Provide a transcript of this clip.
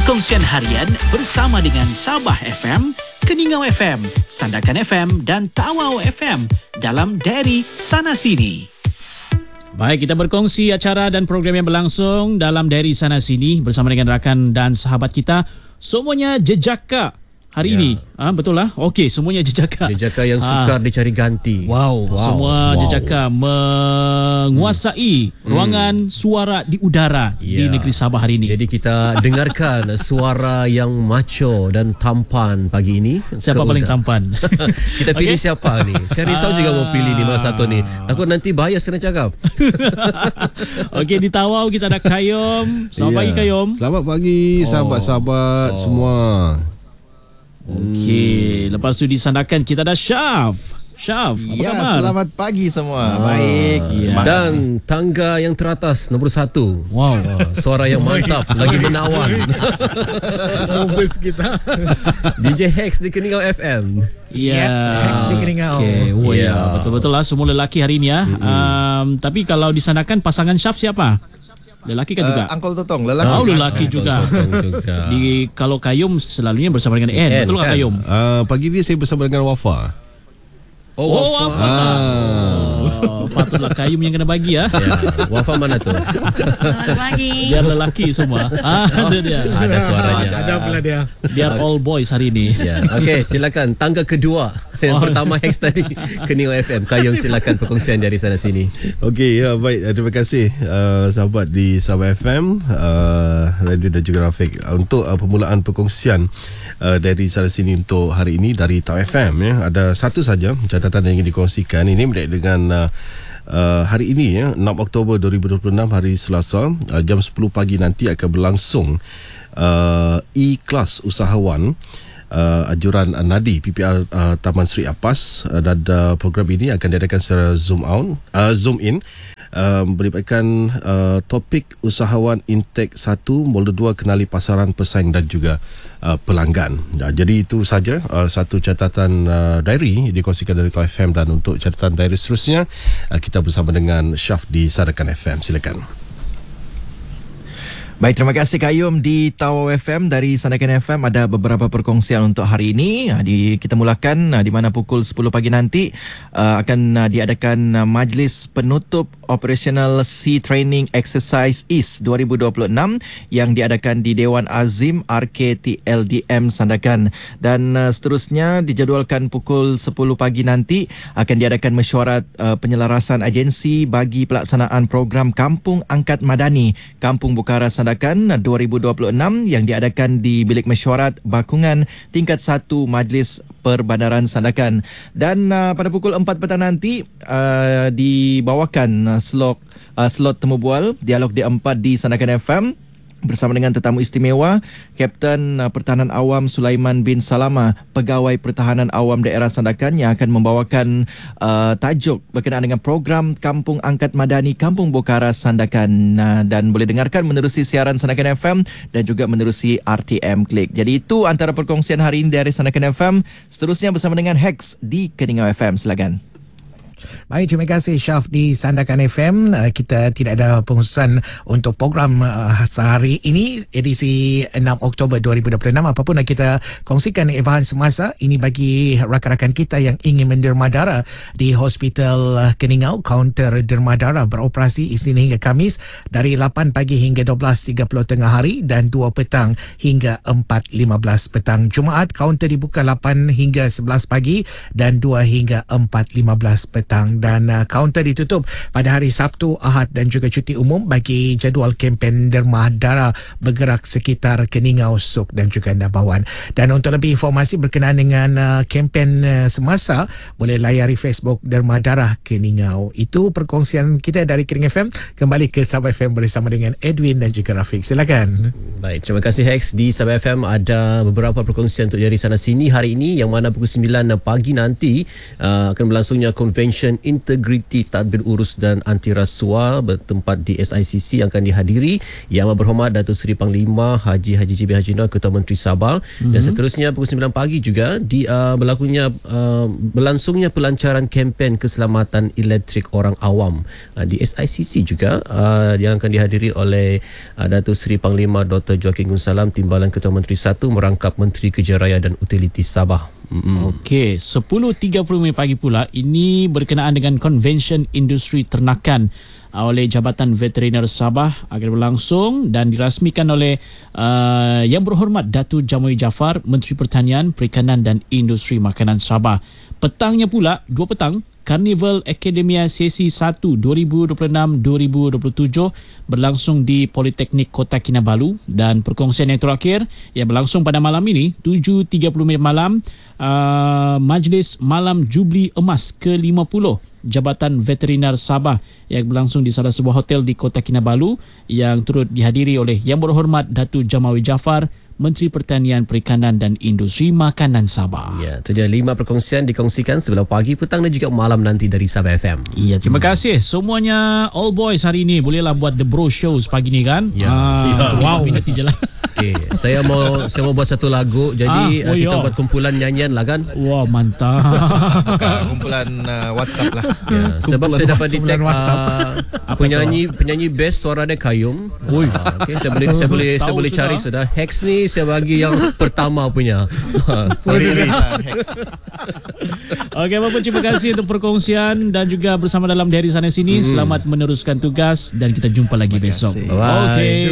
Perkongsian harian bersama dengan Sabah FM, Keningau FM, Sandakan FM dan Tawau FM dalam Diary Sana Sini. Baik, kita berkongsi acara dan program yang berlangsung dalam Diary Sana Sini bersama dengan rakan dan sahabat kita. Semuanya jejaka hari ini. Betul lah? Okey, semuanya jejaka. Jejaka yang sukar dicari ganti. Semua jejaka menguasai ruangan suara di udara di negeri Sabah hari ini. Jadi kita dengarkan suara yang macho dan tampan pagi ini. Siapa paling tampan? Kita pilih siapa ni? Saya risau juga mau pilih ni masa satu ni. Takut nanti bias kena cakap. Okey, di Tawau kita ada Kayom. Selamat pagi Kayom. Selamat pagi sahabat-sahabat semua. Okey, lepas tu di Sandakan kita ada Syaf. Syaf, apa khabar? Selamat pagi semua. Baik. Dan tangga yang teratas nombor 1. Suara yang mantap, lagi menawan. Nervous kita. DJ Hex di Keningau FM. Hex di Keningau. Okay. Betul-betul lah semua lelaki hari ini ya. Tapi kalau di Sandakan pasangan Syaf siapa? Lelaki kan juga? Uncle Totong, lelaki. Lelaki juga. Kalau Kayum selalunya bersama dengan N. Betul tak Kayum? Pagi ni saya bersama dengan Wafa. Wafa. Patutlah Kayum yang kena bagi ya. Wafa mana tu? Selamat pagi. Biar lelaki semua. Ada dia. Ada suaranya. Ada pula dia. Biar all boys hari ini. Okey, silakan tangga kedua. Yang pertama Hex tadi Keningau FM. Kayum silakan perkongsian dari sana sini. Okey, baik. Terima kasih sahabat di Sabah FM, Radio dan juga Rafiq untuk permulaan perkongsian dari sana sini untuk hari ini dari Tawau FM ya. Ada satu saja catatan yang ingin dikongsikan. Ini berkaitan dengan hari ini 6 Oktober 2026 hari Selasa, jam 10 pagi nanti akan berlangsung E-Kelas Usahawan anjuran Nadi PPR Taman Sri Apas, dan program ini akan diadakan secara zoom in melibatkan topik usahawan Intake 1 Molde 2 kenali pasaran, pesaing dan juga pelanggan. Jadi itu saja satu catatan diary dikongsikan dari Tawau FM, dan untuk catatan diary seterusnya kita bersama dengan Syaf di Sandakan FM. Silakan. Baik, terima kasih Kayum di Tawau FM. Dari Sandakan FM ada beberapa perkongsian untuk hari ini. Kita mulakan di mana pukul 10 pagi nanti akan diadakan majlis penutup Operational Sea Training Exercise East 2026 yang diadakan di Dewan Azim RKTLDM Sandakan. Dan seterusnya dijadualkan pukul 10 pagi nanti akan diadakan mesyuarat penyelarasan agensi bagi pelaksanaan program Kampung Angkat Madani Kampung Bukara Sandakan 2026 yang diadakan di Bilik Mesyuarat Bakungan tingkat 1 Majlis Perbandaran Sandakan. Dan pada pukul 4 petang nanti dibawakan slot temu bual Dialog D4 di Sandakan FM bersama dengan tetamu istimewa Kapten Pertahanan Awam Sulaiman bin Salama, Pegawai Pertahanan Awam Daerah Sandakan, yang akan membawakan tajuk berkenaan dengan program Kampung Angkat Madani Kampung Bukara Sandakan, dan boleh dengarkan menerusi siaran Sandakan FM dan juga menerusi RTM Klik. Jadi itu antara perkongsian hari ini dari Sandakan FM. Seterusnya bersama dengan Hex di Keningau FM. Silakan. Baik, terima kasih Syaf di Sandakan FM. Kita tidak ada penghususan untuk program sehari ini, edisi 6 Oktober 2026. Apapun yang kita kongsikan bahan semasa ini bagi rakan-rakan kita yang ingin menderma darah di Hospital Keningau. Kaunter derma darah beroperasi Isnin hingga Khamis dari 8 pagi hingga 12.30 tengah hari dan 2 petang hingga 4.15 petang. Jumaat kaunter dibuka 8 hingga 11 pagi dan 2 hingga 4.15 petang. Dan kaunter ditutup pada hari Sabtu, Ahad dan juga cuti umum bagi jadual kempen derma darah bergerak sekitar Keningau, Suk dan juga Nabawan. Dan untuk lebih informasi berkenaan dengan kempen semasa, boleh layari Facebook Derma Darah Keningau. Itu perkongsian kita dari Keningau FM. Kembali ke Sabah FM bersama dengan Edwin dan juga Rafiq. Silakan. Baik, terima kasih Hex. Di Sabah FM ada beberapa perkongsian untuk dari sana sini hari ini, yang mana pukul 9 pagi nanti akan berlangsungnya Convention Integriti Tadbir Urus dan Anti Rasuah bertempat di SICC yang akan dihadiri Yang Berhormat Datuk Seri Panglima Haji JB Haji Nur, Ketua Menteri Sabah. Dan seterusnya pukul 9 pagi juga berlangsungnya pelancaran kempen keselamatan elektrik orang awam di SICC juga, yang akan dihadiri oleh Datuk Seri Panglima Dr. Dr. Joaquin Gunsalam, Timbalan Ketua Menteri 1, merangkap Menteri Kerja Raya dan Utiliti Sabah. Okey, 10.30 pagi pula ini berkenaan dengan Convention Industri Ternakan oleh Jabatan Veteriner Sabah akan berlangsung dan dirasmikan oleh Yang Berhormat Datuk Jamawi Jaafar, Menteri Pertanian, Perikanan dan Industri Makanan Sabah. Petangnya pula, 2 petang, Karnival Akademia Sesi 1 2026-2027 berlangsung di Politeknik Kota Kinabalu, dan perkongsian yang terakhir yang berlangsung pada malam ini 7.30 malam, Majlis Malam Jubli Emas ke-50 Jabatan Veteriner Sabah yang berlangsung di salah sebuah hotel di Kota Kinabalu yang turut dihadiri oleh Yang Berhormat Datuk Jamawi Jaafar, Menteri Pertanian, Perikanan dan Industri Makanan Sabah. Ya, itu dia 5 perkongsian dikongsikan sebelah pagi, petang dan juga malam nanti dari Sabah FM. Ya, terima kasih semuanya all boys hari ini. Bolehlah buat the bro shows pagi ni kan? Wow, minati je lah. Okey, saya mau buat satu lagu. Jadi kita buat kumpulan nyanyian lah kan. Wah, mantap. Kumpulan WhatsApp lah. Ya, sebab saya dapat detect penyanyi best suara dia Kayum. Okey, saya boleh cari sudah. Hex ni saya bagi yang pertama punya. Sorry Hex. Okey, Bapak, terima kasih untuk perkongsian dan juga bersama dalam Dari Sana Sini. Selamat meneruskan tugas dan kita jumpa lagi besok. Bye. Okey.